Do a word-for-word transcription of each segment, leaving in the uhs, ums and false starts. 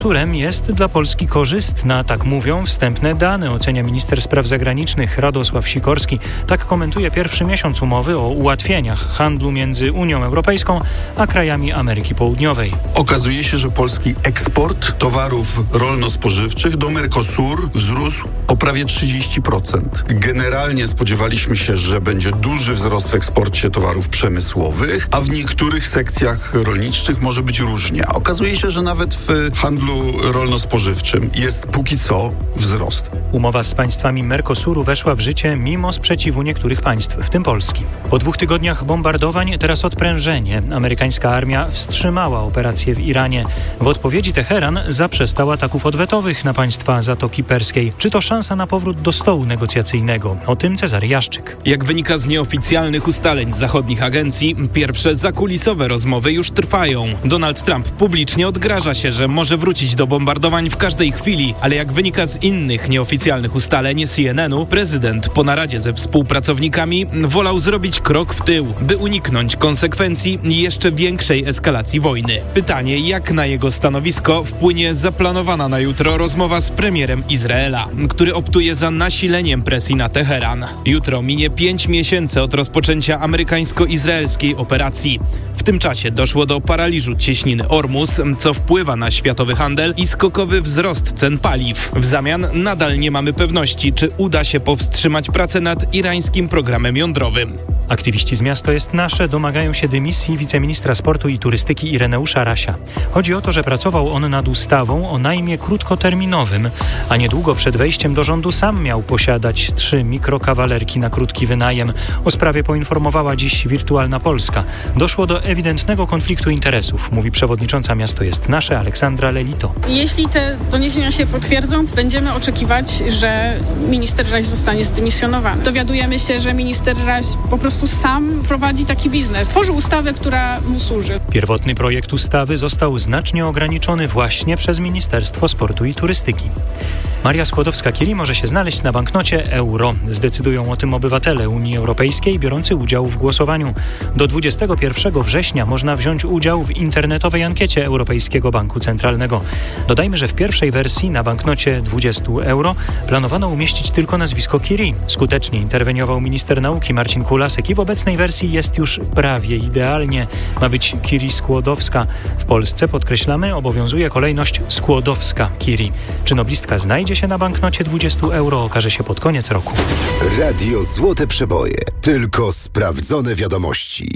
Turem jest dla Polski korzystna, tak mówią wstępne dane, ocenia minister spraw zagranicznych Radosław Sikorski. Tak komentuje pierwszy miesiąc umowy o ułatwieniach handlu między Unią Europejską a krajami Ameryki Południowej. Okazuje się, że polski eksport towarów rolno-spożywczych do Mercosur wzrósł o prawie trzydzieści procent. Generalnie spodziewaliśmy się, że będzie duży wzrost w eksporcie towarów przemysłowych, a w niektórych sekcjach rolniczych może być różnie. Okazuje się, że nawet w handlu rolno-spożywczym jest póki co wzrost. Umowa z państwami Mercosuru weszła w życie mimo sprzeciwu niektórych państw, w tym Polski. Po dwóch tygodniach bombardowań teraz odprężenie. Amerykańska armia wstrzymała operację w Iranie. W odpowiedzi Teheran zaprzestał ataków odwetowych na państwa Zatoki Perskiej. Czy to szansa na powrót do stołu negocjacyjnego? O tym Cezary Jaszczyk. Jak wynika z nieoficjalnych ustaleń zachodnich agencji, pierwsze zakulisowe rozmowy już trwają. Donald Trump publicznie odgraża się, że może wrócić do bombardowań w każdej chwili, ale jak wynika z innych nieoficjalnych ustaleń C N N u, prezydent po naradzie ze współpracownikami wolał zrobić krok w tył, by uniknąć konsekwencji jeszcze większej eskalacji wojny. Pytanie, jak na jego stanowisko wpłynie zaplanowana na jutro rozmowa z premierem Izraela, który optuje za nasileniem presji na Teheran. Jutro minie pięć miesięcy od rozpoczęcia amerykańsko-izraelskiej operacji. W tym czasie doszło do paraliżu cieśniny Ormus, co wpływa na światowy handel i skokowy wzrost cen paliw. W zamian nadal nie mamy pewności, czy uda się powstrzymać pracę nad irańskim programem jądrowym. Aktywiści z Miasto jest Nasze domagają się dymisji wiceministra sportu i turystyki Ireneusza Rasia. Chodzi o to, że pracował on nad ustawą o najmie krótkoterminowym, a niedługo przed wejściem do rządu sam miał posiadać trzy mikrokawalerki na krótki wynajem. O sprawie poinformowała dziś Wirtualna Polska. Doszło do ewidentnego konfliktu interesów, mówi przewodnicząca Miasto jest Nasze Aleksandra Lelito. Jeśli te doniesienia się potwierdzą, będziemy oczekiwać, że minister Raś zostanie zdymisjonowany. Dowiadujemy się, że minister Raś po prostu sam prowadzi taki biznes. Tworzył ustawę, która mu służy. Pierwotny projekt ustawy został znacznie ograniczony właśnie przez Ministerstwo Sportu i Turystyki. Maria Skłodowska-Curie może się znaleźć na banknocie euro. Zdecydują o tym obywatele Unii Europejskiej biorący udział w głosowaniu. Do dwudziestego pierwszego września można wziąć udział w internetowej ankiecie Europejskiego Banku Centralnego. Dodajmy, że w pierwszej wersji na banknocie dwudziestu euro planowano umieścić tylko nazwisko Curie. Skutecznie interweniował minister nauki Marcin Kulasek i w obecnej wersji jest już prawie idealnie. Ma być Curie Skłodowska. W Polsce, podkreślamy, obowiązuje kolejność Skłodowska-Curie. Czy noblistka znajdzie się na banknocie dwudziestu euro, okaże się pod koniec roku. Radio Złote Przeboje. Tylko sprawdzone wiadomości.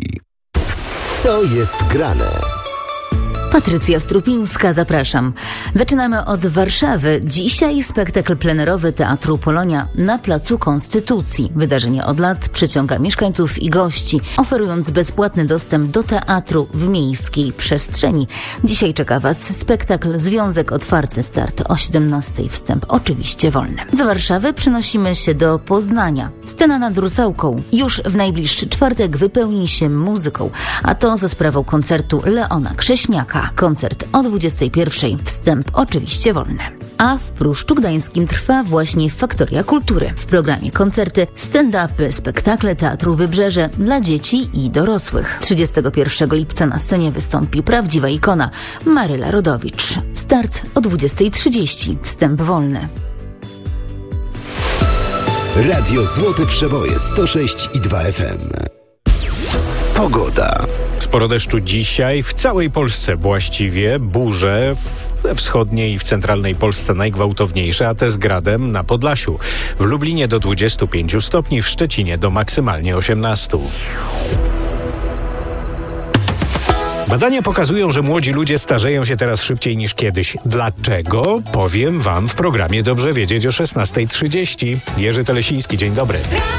Co jest grane? Patrycja Strupińska, zapraszam. Zaczynamy od Warszawy. Dzisiaj spektakl plenerowy Teatru Polonia na Placu Konstytucji. Wydarzenie od lat przyciąga mieszkańców i gości, oferując bezpłatny dostęp do teatru w miejskiej przestrzeni. Dzisiaj czeka Was spektakl Związek Otwarty, start o siedemnastej, wstęp oczywiście wolny. Z Warszawy przenosimy się do Poznania. Scena nad Rusałką już w najbliższy czwartek wypełni się muzyką, a to za sprawą koncertu Leona Krześniaka. Koncert o dwudziestej pierwszej, wstęp oczywiście wolny. A w Pruszczu Gdańskim trwa właśnie Faktoria Kultury. W programie koncerty, stand-upy, spektakle Teatru Wybrzeże dla dzieci i dorosłych. trzydziestego pierwszego lipca na scenie wystąpi prawdziwa ikona Maryla Rodowicz. Start o dwudziestej trzydzieści, wstęp wolny. Radio Złote Przeboje sto sześć i dwa F M. Pogoda. Sporo deszczu dzisiaj w całej Polsce właściwie, burze we wschodniej i w centralnej Polsce najgwałtowniejsze, a te z gradem na Podlasiu. W Lublinie do dwudziestu pięciu stopni, w Szczecinie do maksymalnie osiemnastu. Badania pokazują, że młodzi ludzie starzeją się teraz szybciej niż kiedyś. Dlaczego? Powiem Wam w programie Dobrze Wiedzieć o szesnastej trzydzieści. Jerzy Telesiński, dzień dobry.